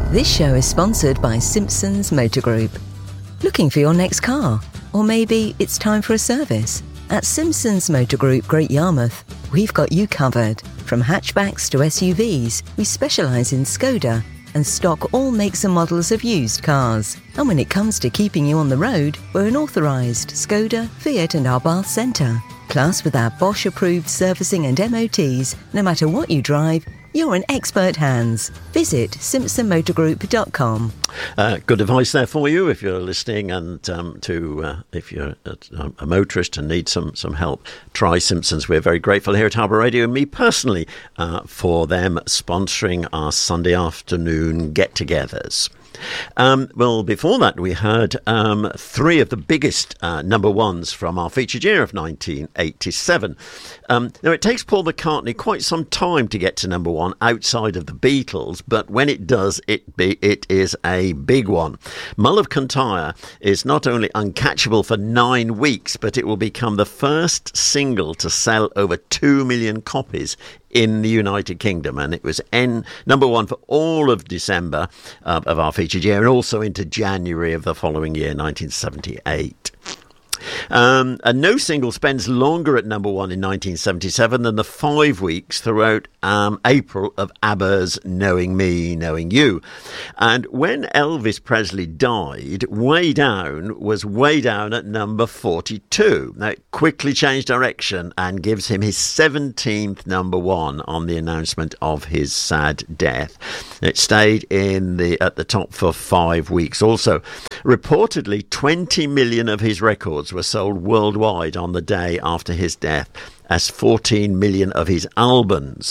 This show is sponsored by Simpsons Motor Group. Looking for your next car? Or maybe it's time for a service? At Simpsons Motor Group Great Yarmouth, we've got you covered. From hatchbacks to SUVs, we specialise in Skoda and stock all makes and models of used cars. And when it comes to keeping you on the road, we're an authorised Skoda, Fiat and Arbath centre. Plus, with our Bosch-approved servicing and MOTs, no matter what you drive, you're in expert hands. Visit simpsonmotorgroup.com. Good advice there for you if you're listening, and if you're a motorist and need some help, try Simpsons. We're very grateful here at Harbour Radio, and me personally, for them sponsoring our Sunday afternoon get-togethers. Well, before that, we heard three of the biggest number ones from our featured year of 1987. Now, it takes Paul McCartney quite some time to get to number one outside of the Beatles, but when it does, it is a big one. Mull of Kintyre is not only uncatchable for 9 weeks, but it will become the first single to sell over 2 million copies in the United Kingdom, and it was number one for all of December of our featured year, and also into January of the following year, 1978. And no single spends longer at number one in 1977 than the 5 weeks throughout April of ABBA's Knowing Me, Knowing You. And when Elvis Presley died, Way Down was way down at number 42. Now, it quickly changed direction and gives him his 17th number one on the announcement of his sad death. It stayed at the top for 5 weeks. Also, reportedly 20 million of his records were sold worldwide on the day after his death, as 14 of his albums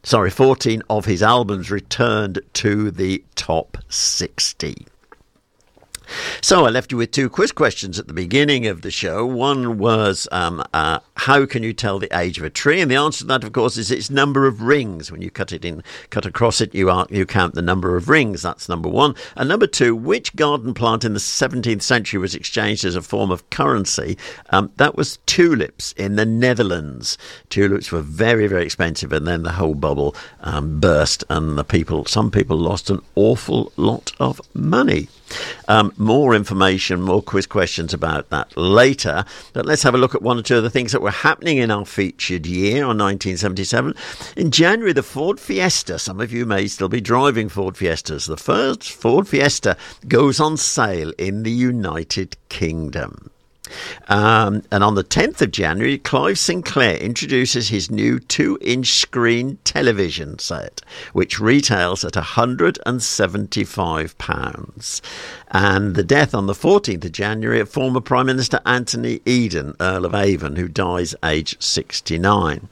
returned to the top 60. So I left you with 2 quiz questions at the beginning of the show. One was, how can you tell the age of a tree? And the answer to that, of course, is its number of rings. When you cut across it, you count the number of rings. That's number one. And number 2, which garden plant in the 17th century was exchanged as a form of currency? That was tulips in the Netherlands. Tulips were very, very expensive, and then the whole bubble burst, and some people lost an awful lot of money. More information, more quiz questions about that later. But let's have a look at one or two of the things that were happening in our featured year on 1977. In January, the Ford Fiesta, some of you may still be driving Ford Fiestas. The first Ford Fiesta goes on sale in the United Kingdom. And on the 10th of January, Clive Sinclair introduces his new 2-inch screen television set, which retails at £175. And the death on the 14th of January of former Prime Minister Anthony Eden, Earl of Avon, who dies aged 69.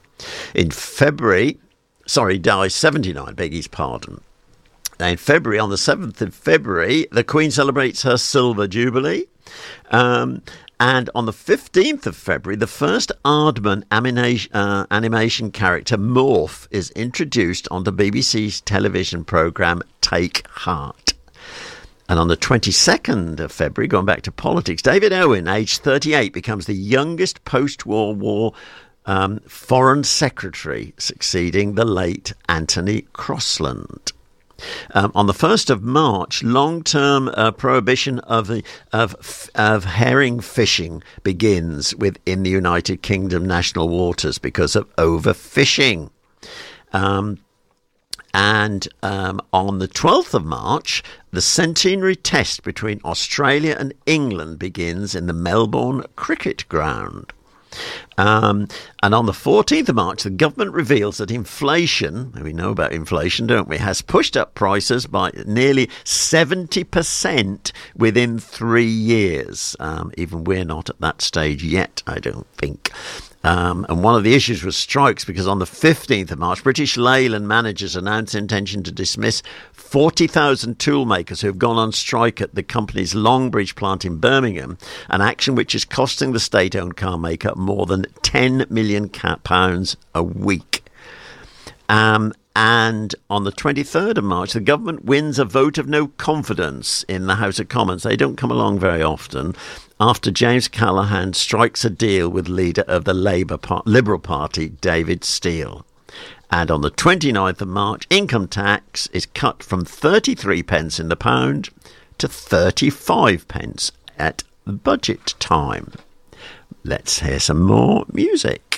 Dies 79, beg his pardon. Now in February, on the 7th of February, the Queen celebrates her Silver Jubilee. And on the 15th of February, the first Aardman animation character, Morph, is introduced on the BBC's television programme Take Heart. And on the 22nd of February, going back to politics, David Owen, aged 38, becomes the youngest post-World War Foreign Secretary, succeeding the late Anthony Crossland. On the 1st of March, long-term prohibition of herring fishing begins within the United Kingdom national waters because of overfishing. And on the 12th of March, the centenary test between Australia and England begins in the Melbourne Cricket Ground. And on the 14th of March, the government reveals that inflation, we know about inflation, don't we, has pushed up prices by nearly 70% within 3 years. Even we're not at that stage yet, I don't think. And one of the issues was strikes, because on the 15th of March, British Leyland managers announced intention to dismiss 40,000 toolmakers who have gone on strike at the company's Longbridge plant in Birmingham, an action which is costing the state-owned car maker more than £10 million a week. And on the 23rd of March, the government wins a vote of no confidence in the House of Commons. They don't come along very often, after James Callaghan strikes a deal with leader of the Liberal Party, David Steel. And on the 29th of March, income tax is cut from 33 pence in the pound to 35 pence at budget time. Let's hear some more music.